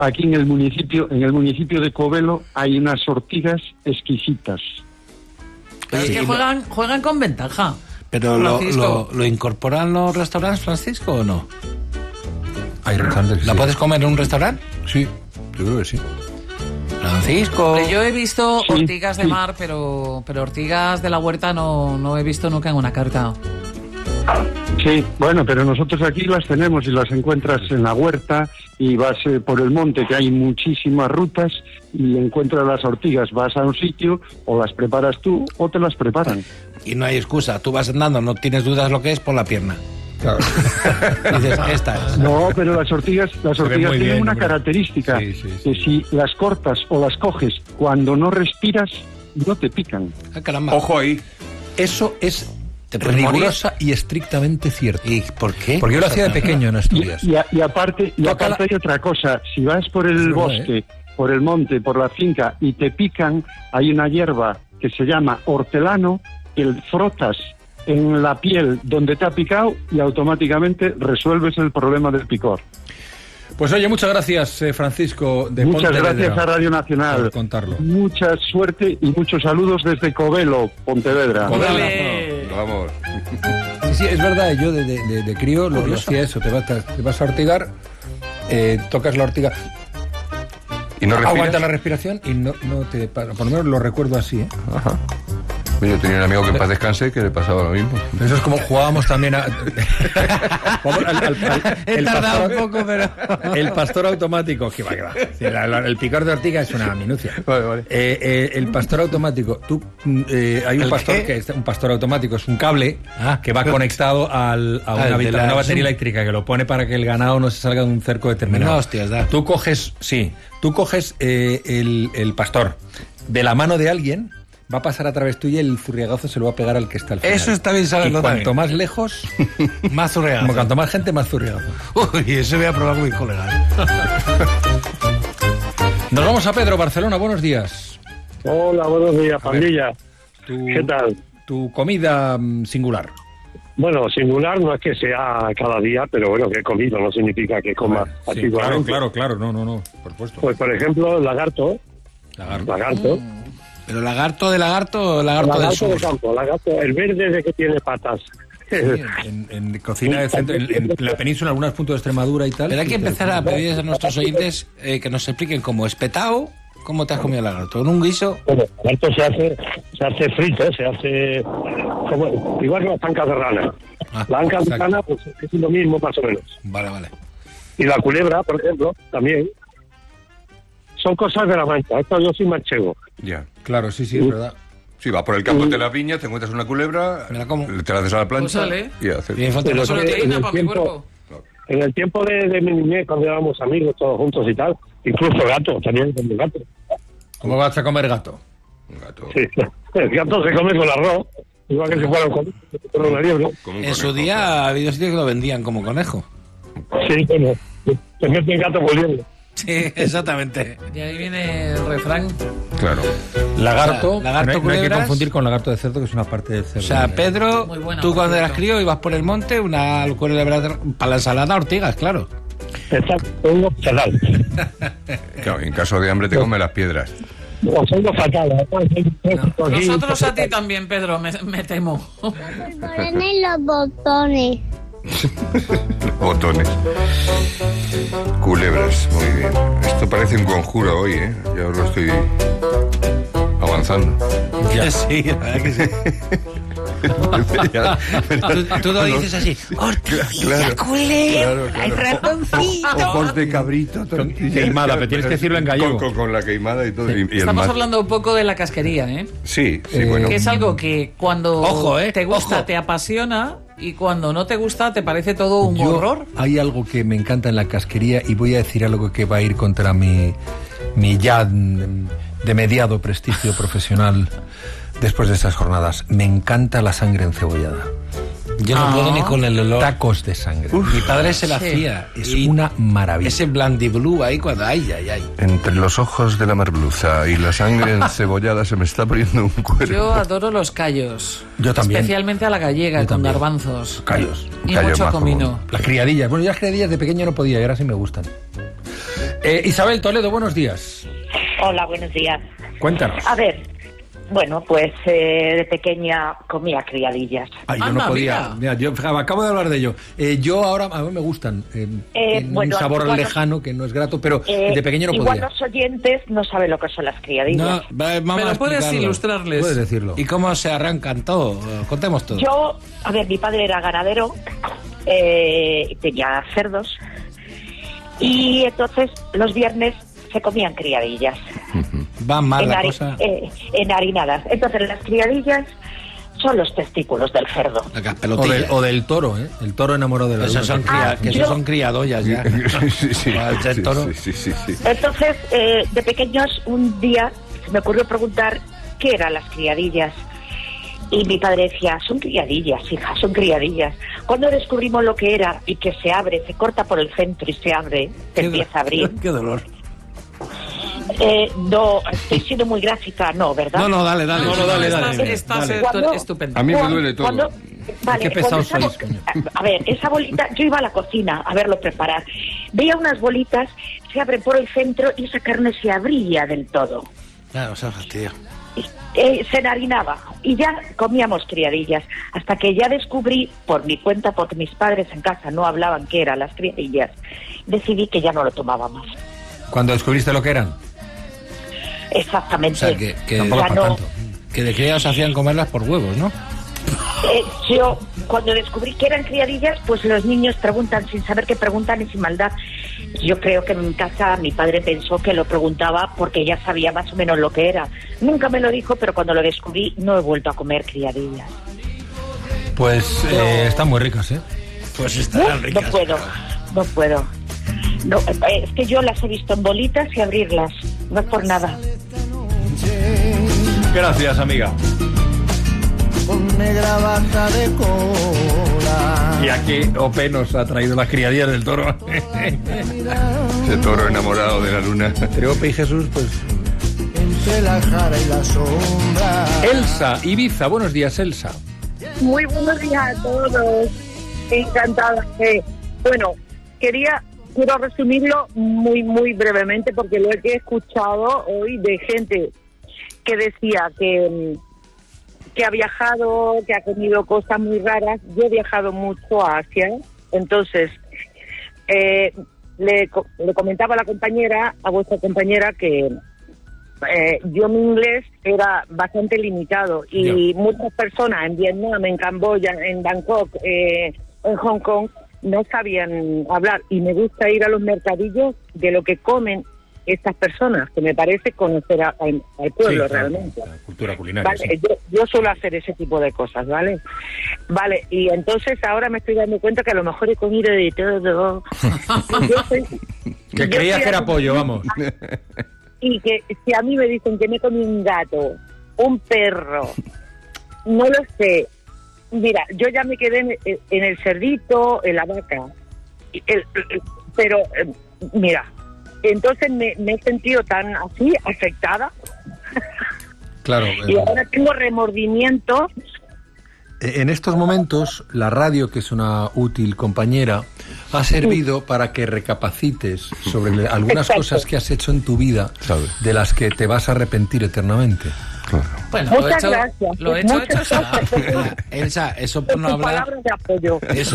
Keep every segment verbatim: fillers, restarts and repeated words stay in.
aquí en el municipio, en el municipio de Covelo hay unas ortigas exquisitas. Pero sí, es que juegan, juegan con ventaja. Pero lo, lo, lo incorporan los restaurantes, Francisco, ¿o no? Hay restaurantes. ¿La sí. puedes comer en un restaurante? Sí, yo creo que sí. Francisco. Pero yo he visto sí, ortigas de sí. mar, pero pero ortigas de la huerta no, no he visto nunca en una carta. Sí, bueno, pero nosotros aquí las tenemos y las encuentras en la huerta y vas eh, por el monte, que hay muchísimas rutas, y encuentras las ortigas. Vas a un sitio, o las preparas tú o te las preparan. Y no hay excusa, tú vas andando, no tienes dudas lo que es por la pierna. Claro. Dices, esta es. No, pero las ortigas, las Se ve ortigas muy tienen bien, una hombre. característica, Sí, sí, sí. que si las cortas o las coges cuando no respiras, no te pican. Ah, caramba. Ojo ahí. Eso es ¿Te puedes rigurosa y estrictamente cierto. ¿Y por qué? Porque yo lo hacía de pequeño en Y, Asturias. y, a- y aparte, y Toca aparte la- hay otra cosa, si vas por el Es verdad, bosque, ¿eh? por el monte, por la finca y te pican, hay una hierba que se llama hortelano, que frotas en la piel donde te ha picado y automáticamente resuelves el problema del picor. Pues oye, muchas gracias, eh, Francisco de Muchas Pontevedra, gracias a Radio Nacional. por contarlo. Mucha suerte y muchos saludos desde Covelo, Pontevedra. Covelo. Vale. Vamos. Sí, sí, es verdad, yo de, de, de, de crío lo que hacía eso, te vas, te vas a ortigar, eh, tocas la ortiga, ¿Y no respiras? aguanta la respiración y no, no te para. Por lo menos lo recuerdo así, ¿eh? Ajá. Yo tenía un amigo que en paz descanse que le pasaba lo mismo. Eso es como jugábamos también a... Jugamos al- al- al- He el tardado pastor- un poco, pero... El pastor automático, que va, que va. Sí, la- la- El picor de ortiga es una minucia. Vale, vale. Eh, eh, el pastor automático, tú, mm, eh, hay un ¿El pastor qué? que es un pastor automático, es un cable Ah. que va conectado al, a Ah, una, el de habita- la- una batería sí. eléctrica que lo pone para que el ganado no se salga de un cerco determinado. No, hostias, da. Tú coges, sí, tú coges eh, el, el pastor de la mano de alguien. Va a pasar a través tuya y el zurriagazo se lo va a pegar al que está al final. Eso está bien saberlo Y cuanto también. más lejos, Más surreal. como cuanto más gente, más zurriagazo. Uy, eso voy a probar con mi colega. Nos vamos a Pedro, Barcelona. Buenos días. Hola, buenos días, pandilla. Tu, ¿Qué tal? Tu comida mm, singular. Bueno, singular no es que sea cada día, pero bueno, que he comido no significa que coma Sí, claro, asiduamente. claro, claro. No, no, no. Por supuesto. Pues, por ejemplo, lagarto. Lagarto. Lagarto. ¿Pero lagarto de lagarto o lagarto, Lagarto del de sur? campo. Lagarto, el verde de que tiene patas. Sí, en, en cocina de centro, en, en la península, en algunos puntos de Extremadura y tal. Pero hay que sí, empezar a pedir a nuestros oyentes eh, que nos expliquen cómo espetado, cómo te has comido el lagarto. ¿En un guiso? Bueno, el lagarto se hace, se hace frito, se hace como, igual que las pancas de rana. Ah, la anca de exacto. rana, pues es lo mismo más o menos. Vale, vale. Y la culebra, por ejemplo, también. Son cosas de la mancha. Esto yo soy manchego. Ya. Claro, sí, sí, es verdad. Si vas por el campo de las viñas, te encuentras una culebra, Me la como. te la haces a la plancha Pues sale. y haces. Bien, falta Pero la que- Proteína en el para mi tiempo- cuerpo. En el tiempo de, de mi niñez, cuando éramos amigos todos juntos y tal, incluso gato, también con el gato. ¿Cómo vas a comer gato? Un gato. Sí. El gato se come con arroz, igual que si fuera un conejo, con una liebre. Como un En su conejo. día ha habido sitios que lo vendían como conejo. Sí, bueno, se mete el gato por liebre. Sí, exactamente. Y ahí viene el refrán. Claro. Lagarto, O sea, lagarto, no, hay, no hay que culebras. confundir con lagarto de cerdo, que es una parte del cerdo. O sea, Pedro, Muy buena, tú por cuando cierto. eras crío ibas por el monte, una culebra para la ensalada, ortigas, claro. Exacto, tengo fatal. Claro, en caso de hambre te come las piedras. No, tengo fatal. Además, hay un tráfico aquí. Nosotros a ti también, Pedro, me, me temo. Ponen los botones. Botones. Culebras, muy bien. Esto parece un conjuro hoy, ¿eh? Ya os lo estoy avanzando. Ya. Sí, la verdad que sí. Ya, pero- Tú, tú lo dices así. ¡Ortiga, Claro, culebra! claro, ¡El claro. ratoncito! Ojos de cabrito. queimada, pero tienes que decirlo en gallego. Con, con- con la queimada y todo. Y, y el Estamos mar- hablando un poco de la casquería, ¿eh? Sí, sí, Eh, bueno. Que es algo que cuando Ojo, ¿eh? te gusta, Ojo. te apasiona, y cuando no te gusta, te parece todo un Yo- horror. Hay algo que me encanta en la casquería y voy a decir algo que va a ir contra mi, mi ya mm, de mediado prestigio profesional después de estas jornadas. Me encanta la sangre encebollada. Yo no Ah. puedo ni con el olor. Tacos de sangre. Mi padre se la Sí. hacía. Es y una maravilla. ese blandiblue ahí cuando... ¡Ay, ay, ay! Entre los ojos de la merluza y la sangre encebollada se me está poniendo un cuerpo. Yo adoro los callos. Yo también. Especialmente a la gallega, Yo con también. garbanzos. Callos. Y Callo mucho majo. comino. Las criadillas. Bueno, yo las criadillas de pequeño no podía y ahora sí me gustan. Eh, Isabel Toledo, buenos días. Hola, buenos días. Cuéntanos. A ver, bueno, pues eh, de pequeña comía criadillas. Ay, yo Anda, no podía. Mira, yo acabo de hablar de ello. Eh, yo ahora, a mí me gustan. Eh, Eh, tienen bueno, un sabor igual- lejano que no es grato, pero Eh, de pequeño no igual podía. los oyentes no saben lo que son las criadillas. No, va- vamos a Pero puedes explicarlo. ilustrarles. Puedes decirlo. ¿Y cómo se arrancan todo? Eh, Contemos todo. Yo, a ver, mi padre era ganadero, eh, tenía cerdos, y entonces los viernes se comían criadillas. Va mal la enhari- cosa. eh, enharinadas. Entonces las criadillas son los testículos del cerdo. Las O pelotillas. del, o del toro, ¿eh? El toro enamorado de la Esos son, luna. cria- Ah, que esos yo- son criadollas ya. Sí, sí, Para el sí, toro. sí, sí, sí, sí. Entonces, eh, de pequeños, un día se me ocurrió preguntar qué eran las criadillas. Y mi padre decía, son criadillas, hija, son criadillas. Cuando descubrimos lo que era y que se abre, se corta por el centro y se abre, se Qué empieza a abrir. Qué dolor. Eh, no, estoy siendo muy gráfica, no, ¿verdad? No, no, dale, dale. No, no, dale, dale. Estás, estás Dale. eh, Cuando- estupendo. A mí me Cuando- duele todo. cuando- vale, Qué pesados cuando sois, esa bo- coño. A ver, esa bolita, yo iba a la cocina a verlo preparar. Veía unas bolitas, se abren por el centro y esa carne se abría del todo. Claro, o sea, fastidio. Eh, se enharinaba y ya comíamos criadillas, hasta que ya descubrí por mi cuenta, porque mis padres en casa no hablaban qué eran las criadillas, decidí que ya no lo tomaba más. Cuando descubriste lo que eran. Exactamente. O sea, que, que, Tampoco Ya para no- tanto. que de criados hacían comerlas por huevos, ¿no? Eh, yo, cuando descubrí que eran criadillas, pues los niños preguntan sin saber que preguntan y sin maldad. Yo creo que en casa mi padre pensó que lo preguntaba porque ya sabía más o menos lo que era. Nunca me lo dijo, pero cuando lo descubrí no he vuelto a comer criadillas. Pues eh, están muy ricas, ¿eh? Pues No, estarán ricas. no puedo, no puedo. No, eh, es que yo las he visto en bolitas y abrirlas, no es por nada. Gracias, amiga. Con negra bata de cola. Y aquí Ope nos ha traído las criadillas del toro. Ese toro enamorado de la luna. Entre Ope y Jesús, pues... Entre la jara y la sombra. Elsa, Ibiza, buenos días, Elsa. Muy buenos días a todos. Encantada. Eh, bueno, quería, quiero resumirlo muy, muy brevemente porque lo he escuchado hoy de gente que decía que, que ha viajado, que ha comido cosas muy raras. Yo he viajado mucho a Asia, entonces eh, le, co- le comentaba a la compañera, a vuestra compañera, que Eh, yo mi inglés era bastante limitado y muchas personas en Vietnam, en Camboya, en Bangkok, eh, en Hong Kong no sabían hablar, y me gusta ir a los mercadillos de lo que comen estas personas, que me parece conocer a- al, al pueblo Sí, claro, realmente. la cultura culinaria. Vale, sí. yo, yo suelo hacer ese tipo de cosas, ¿vale? Vale, y entonces ahora me estoy dando cuenta que a lo mejor he comido de todo. Y yo soy- Que yo creías soy que era así- pollo, vamos. Y que si a mí me dicen que me comí un gato, un perro, no lo sé. Mira, yo ya me quedé en, en el cerdito, en la vaca. El- el- pero, eh, mira, entonces me, me he sentido tan así, afectada. Claro. Y eh, ahora tengo remordimiento. En estos momentos, la radio, que es una útil compañera, ha servido para que recapacites sobre le- algunas Exacto. cosas que has hecho en tu vida, Sabe. de las que te vas a arrepentir eternamente. Claro. Bueno, lo Muchas hecho, gracias. lo hecho, Muchas hecho está. gracias. Elsa, eso por no Tus hablar... palabras de apoyo. Eso,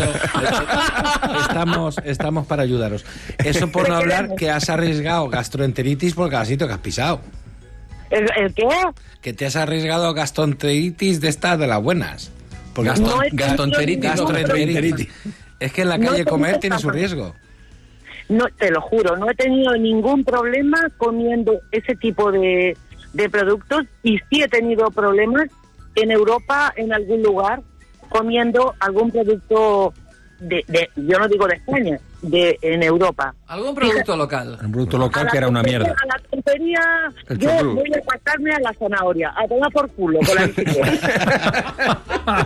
eso- estamos, estamos para ayudaros. Eso por no hablar que has arriesgado gastroenteritis por cada sitio que has pisado. ¿El, el qué? Que te has arriesgado gastroenteritis de estas de las buenas. Porque Gaston- No he tenido gastroenteritis, ningún gastroenteritis. Es que en la No calle tengo comer tiene su problema. riesgo. No, te lo juro, no he tenido ningún problema comiendo ese tipo de, de productos, y sí he tenido problemas en Europa, en algún lugar, comiendo algún producto de, de yo no digo de España, de en Europa. Algún producto local. Un producto A local la que era una tontería- mierda. A la tontería, El yo chucrú. voy a pasarme a la zanahoria, a tomar por culo con la bicicleta.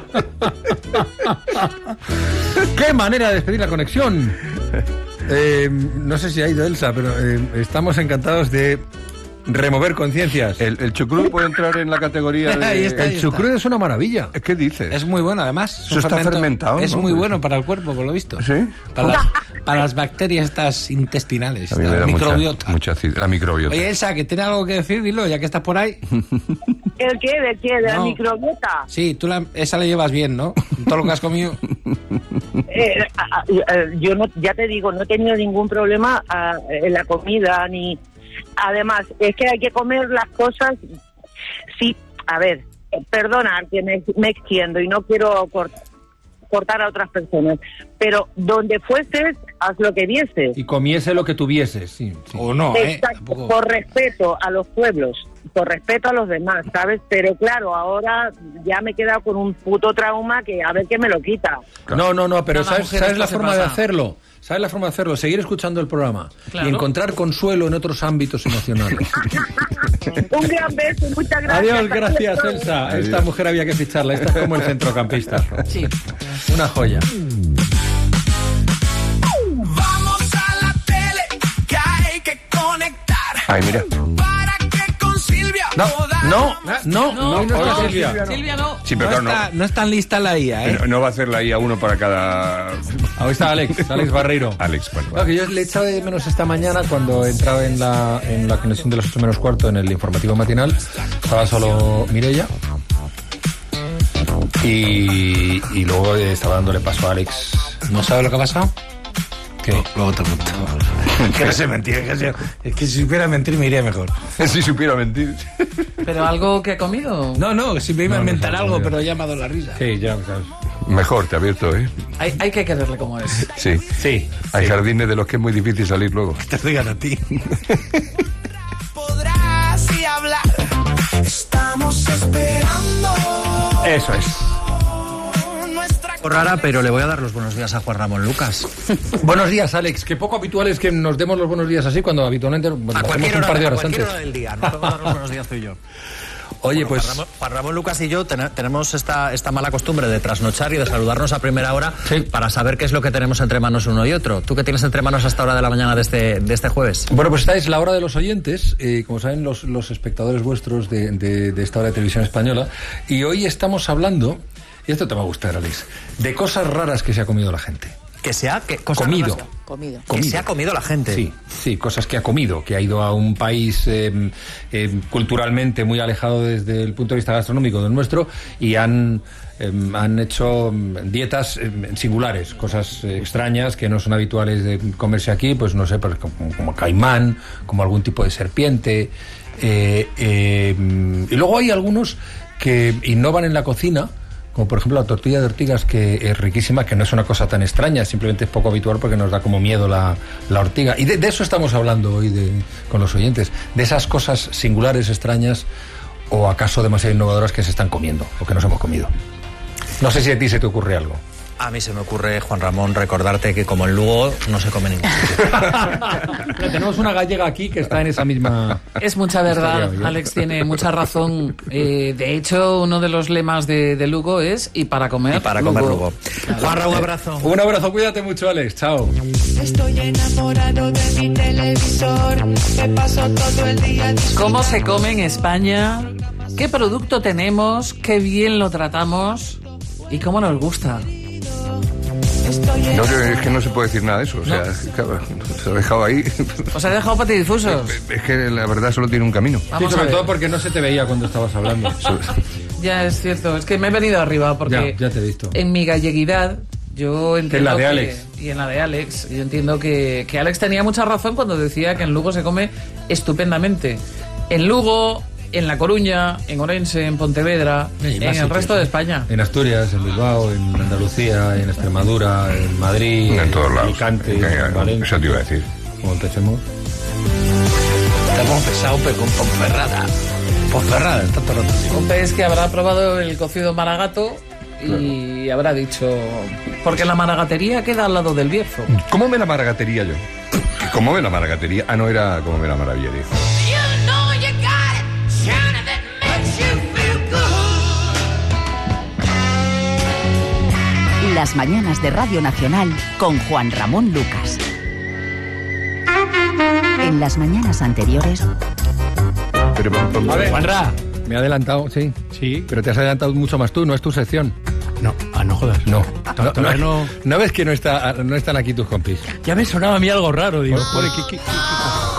¡Qué manera de despedir la conexión! Eh, no sé si ha ido Elsa, pero eh, estamos encantados de Remover conciencias. El, el chucrut puede entrar en la categoría de... Ahí está, ahí el chucrut es una maravilla. ¿Qué dices? Es muy bueno, además. Eso está fermentado, Es ¿no? muy bueno para el cuerpo, por lo visto. ¿Sí? Para las, para las bacterias estas intestinales, A mí me la da microbiota. Mucha, mucha, la microbiota. Oye, Elsa, que tiene algo que decir, dilo, ya que estás por ahí. ¿El qué? ¿De qué? ¿De la No. microbiota? Sí, tú la, esa la llevas bien, ¿no? Todo lo que has comido. Eh, a- a- yo no, ya te digo, no he tenido ningún problema ah, en la comida, ni... Además, es que hay que comer las cosas... Sí, a ver, eh, perdona que me, me extiendo y no quiero cort- cortar a otras personas, pero donde fueses, haz lo que vieses. Y comiese lo que tuvieses, sí. sí. O no, ¿eh? Exacto, Tampoco... por respeto a los pueblos, por respeto a los demás, ¿sabes? Pero claro, ahora ya me he quedado con un puto trauma que a ver qué me lo quita. No, no, no, pero No, no, ¿sabes, mujer, ¿sabes esto la se forma de pasa. hacerlo? ¿Sabes la forma de hacerlo? Seguir escuchando el programa Claro. y encontrar consuelo en otros ámbitos emocionales. Un gran beso, muchas gracias. Adiós, gracias, Elsa. Esta mujer había que ficharla. Esta es como el centrocampista. Sí. Una joya. Vamos a la tele, que hay que conectar. Ay, mira. Para que con Silvia No, podamos- no, no, no, hoy no está no, Silvia. Silvia no. Sí, pero no, claro, está, no está lista la I A, ¿eh? no, no va a hacer la I A uno para cada... Ahí está Alex, Alex Barreiro. Alex, bueno, Claro, que yo le echaba de menos esta mañana cuando entraba en la, en la conexión de las ocho menos cuarto en el informativo matinal. Estaba solo Mireia. Y, y luego estaba dándole paso a Alex. ¿No sabe lo que ha pasado? ¿Qué? Luego te cuento. Que no sé mentir, que sé- es que si supiera mentir me iría mejor. si supiera mentir. ¿Pero algo que ha comido? No, no, si me iba No, a no inventar sabe, algo, no. pero ya me ha dado la risa. Sí, ya, sabes. Mejor, te ha abierto, ¿eh? Hay, hay que quererle como es. Sí. Sí. Hay jardines de los que es muy difícil salir luego. Te digan a ti. Podrás y hablar. Estamos esperando. Eso es. Nuestra Rara, pero le voy a dar los buenos días a Juan Ramón Lucas. Buenos días, Alex. Que poco habitual es que nos demos los buenos días así cuando habitualmente bueno, A lo cualquier, hacemos un hora, par de a horas cualquier antes. hora del día. No podemos dar los buenos días tú y yo. Oye, Bueno, pues... Juan Ramón, Juan Ramón Lucas y yo ten- tenemos esta, esta mala costumbre de trasnochar y de saludarnos a primera hora Sí. para saber qué es lo que tenemos entre manos uno y otro. ¿Tú qué tienes entre manos hasta hora de la mañana de este, de este jueves? Bueno, pues esta es la hora de los oyentes, eh, como saben los, los espectadores vuestros de, de, de esta hora de televisión española, y hoy estamos hablando, y esto te va a gustar, Alex, de cosas raras que se ha comido la gente. Que se ha que, cosas Comido. raras- Comido. Que Comido. se ha comido la gente. Sí, sí, cosas que ha comido, que ha ido a un país eh, eh, culturalmente muy alejado desde el punto de vista gastronómico del nuestro y han, eh, han hecho mm, dietas eh, singulares, cosas eh, extrañas que no son habituales de comerse aquí, pues no sé, pues, como, como caimán, como algún tipo de serpiente. eh, eh, y luego hay algunos que innovan en la cocina, como por ejemplo la tortilla de ortigas, que es riquísima, que no es una cosa tan extraña, simplemente es poco habitual porque nos da como miedo la, la ortiga. Y de, de eso estamos hablando hoy de, con los oyentes, de esas cosas singulares, extrañas o acaso demasiado innovadoras que se están comiendo o que nos hemos comido. No sé si a ti se te ocurre algo. A mí se me ocurre, Juan Ramón, recordarte que como en Lugo no se come ningún sitio. Pero tenemos una gallega aquí que está en esa misma... Es mucha verdad, Historia, yo. Alex tiene mucha razón. Eh, de hecho, uno de los lemas de, de Lugo es y para comer Y para comer Lugo. Juan Ramón, un abrazo. Un abrazo, cuídate mucho, Alex. Chao. Estoy enamorado de mi televisor. Me paso todo el día. ¿Cómo se come en España? ¿Qué producto tenemos? ¿Qué bien lo tratamos? ¿Y cómo nos gusta? No, que- es que no se puede decir nada de eso. O sea, claro, se ha dejado ahí. ¿Os ha dejado patidifusos? Es que la verdad solo tiene un camino. Sí, Vamos a sobre ver. todo porque no se te veía cuando estabas hablando. Ya es cierto, es que me he venido arriba porque Ya, ya te he visto. en mi galleguidad yo entiendo la de que- Alex. y en la de Alex, yo entiendo que, que Alex tenía mucha razón cuando decía que en Lugo se come estupendamente. En Lugo, en La Coruña, en Orense, en Pontevedra, Y en más el sitios, resto ¿no? de España. En Asturias, en Bilbao, en Andalucía, en Extremadura, en Madrid, En todos lados. Alicante, En- en Valencia. Eso te iba a decir. Como empecemos. Estamos pesados, pero con Ponferrada. Ponferrada, está todo el rato así. Un pez que habrá probado el cocido maragato y habrá dicho... Porque la maragatería queda al lado del Bierzo. ¿Cómo me la maragatería yo? ¿Cómo me la maragatería? Ah, no, era como me la maravillaría. You know you got it. China that makes you feel good. Las mañanas de Radio Nacional con Juan Ramón Lucas. En las mañanas anteriores, Pero, pam, pam, A ver, pam. Juanra, me he adelantado, sí. Sí. Pero te has adelantado mucho más tú, no es tu sección. No, ah, no jodas. No. No, Todavía no, no- no ves que no, está, no están aquí tus compis. Ya me sonaba a mí algo raro, digo. Por- por- joder, ¿qué- qué- qué-